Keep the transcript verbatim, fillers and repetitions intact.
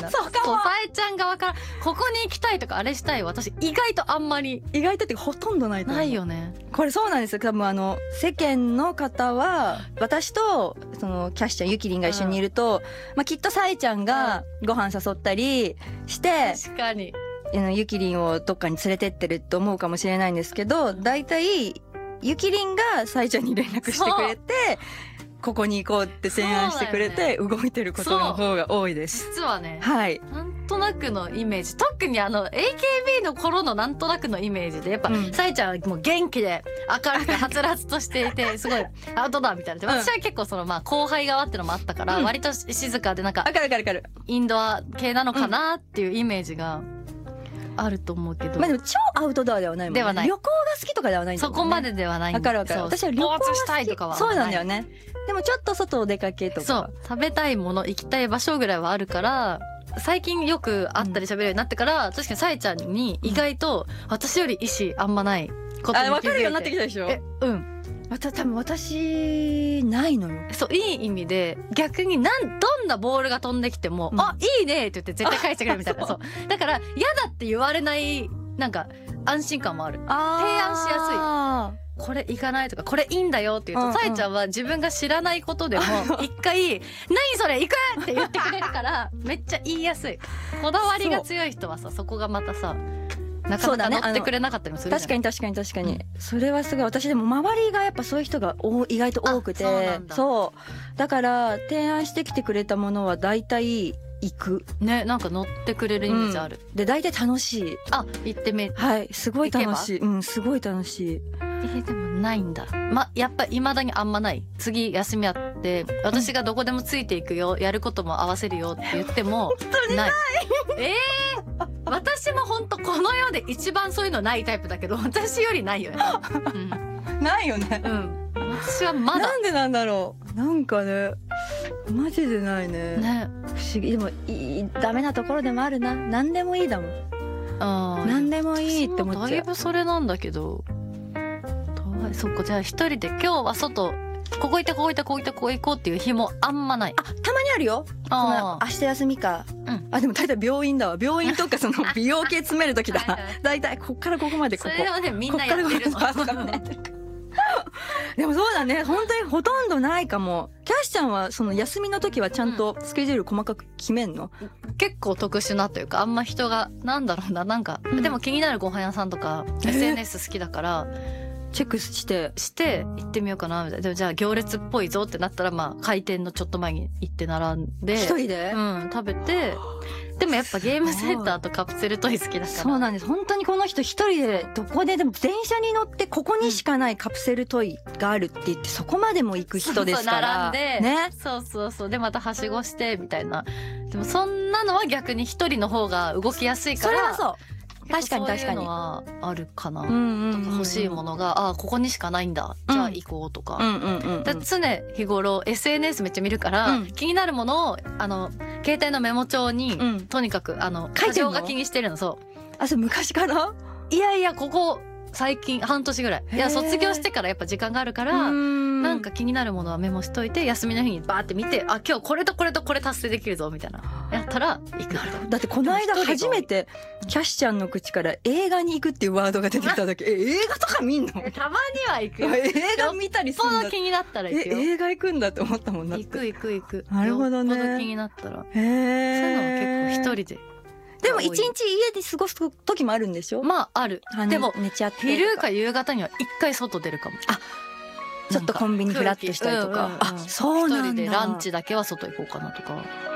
な。 そうかも。 さえちゃん側からここに行きたいとかあれしたい、私意外とあんまり意外とってほとんどないと思う。 ないよね。 これそうなんですよ。多分あの世間の方は私とそのキャッシュちゃんゆきりんが一緒にいると、うん、まあきっとさえちゃんがご飯誘ったりして、 確かにゆきりんをどっかに連れてってると思うかもしれないんですけど、だいたいゆきりんがさえちゃんに連絡してくれて、ここに行こうって提案してくれて動いてることの方が多いです。 実はね、 はい、 なんとなくのイメージ、特にあの エーケービー の頃のなんとなくのイメージでやっぱ、うん、さえちゃんはもう元気で明るくはつらつとしていてすごいアウトドアみたいな、私は結構そのまあ後輩側ってのもあったから、うん、割と静かでなんかインドア系なのかなっていうイメージがあると思うけど、 まあでも超アウトドアではないもんね。 ではない。 旅行が好きとかではないんだよね。 そこまでではないんだ。 わかるわかる。私は旅行が好きしたいとかはそうなんだよね。でもちょっと外お出かけとか、 そう食べたいもの行きたい場所ぐらいはあるから、最近よく会ったり喋るようになってから、うん、確かにさえちゃんに意外と私より意思あんまないことに気づいて、 あ、分かるようになってきたでしょ。 え、うんまた多分私ないのよ。 そういい意味で、逆になんどんなボールが飛んできても、うん、あいいねって言って絶対返してくれるみたいな。そうだから嫌だって言われないなんか安心感もある。提案しやすい。これ行かないとかこれいいんだよって言うと、さえ、うんうん、ちゃんは自分が知らないことでも一回「何それ行く!」って言ってくれるからめっちゃ言いやすい。こだわりが強い人はさ、そこがまたさなかなか乗ってくれなかったりもするじゃん。 確かに確かに確かに、うん、それはすごい。私でも周りがやっぱそういう人が意外と多くて、そうなんだ。そうだから提案してきてくれたものは大体行くね。なんか乗ってくれるイメージある、 うん、で大体楽しい。 あ、行ってみ、 はいすごい楽しい。うんすごい楽しい。 えでもないんだ。まやっぱいまだにあんまない。次休みあって私がどこでもついていくよ、やることも合わせるよって言っても本当にない。 えー、私も本当この世で一番そういうのないタイプだけど、私よりないよね、 うん、ないよね。 うん私はまだ。 なんでなんだろう。なんかねマジでないね。 ね不思議。でもいいダメなところでもあるな。何でもいいだもん。あ何でもいいって思っちゃう。 だいぶそれなんだけど。そっか、じゃあ一人で今日は外ここ行ってここ行ってここ行ってここ行こうっていう日もあんまない。 あ、たまにあるよ。あ明日休みか、うん、あでも大体病院だわ。病院とかその美容系詰める時だ。大体こっからここまでここ。 それはねみんなやってるの。 でもそうだね、本当にほとんどないかも。キャッシュちゃんはその休みの時はちゃんとスケジュール細かく決めんの？ うん、結構特殊なというか、あんま人がなんだろうな、なんか、うん、でも気になるご飯屋さんとか エスエヌエス 好きだからチェックしてして行ってみようかなみたいな。でもじゃあ行列っぽいぞってなったら、まあ開店のちょっと前に行って並んで一人で、 うん、食べて。でもやっぱゲームセンターとカプセルトイ好きだから。 そうなんです。本当にこの人一人でどこででも電車に乗ってここにしかないカプセルトイがあるって言ってそこまでも行く人ですから。 そうそう並んで、ね、そうそうそう。でまたはしごしてみたいな。でもそんなのは逆に一人の方が動きやすいから。 それはそう。確かに確かに。 そういうのはあるかな。欲しいものが、あここにしかないんだ。じゃあ行こうとか。常日頃 エスエヌエス めっちゃ見るから、うん、気になるものをあの携帯のメモ帳に、うん、とにかくあの箇条書きにしてるの。そう。 あそれ昔から？ いやいやここ最近半年ぐらい。いや卒業してからやっぱ時間があるから。なんか気になるものはメモしといて、休みの日にバーって見て、あ今日これとこれとこれ達成できるぞみたいなやったら行く。 だってこの間初めてキャッシュちゃんの口から映画に行くっていうワードが出てきた時、え映画とか見んの？たまには行くよ。 映画見たりするんだ。 よっぽど気になったら行くよ。 え映画行くんだって思ったもんなって。 行く行く行く。 なるほどね。 よっぽど気になったら。へえ。そういうのは結構一人で。 でも一日家で過ごす時もあるんでしょ？ まあある。でも寝ちゃって昼か夕方には一回外出るかも。 あちょっとコンビニフラッとしたりとか。あそうなんだ。 一人でランチだけは外行こうかなとか。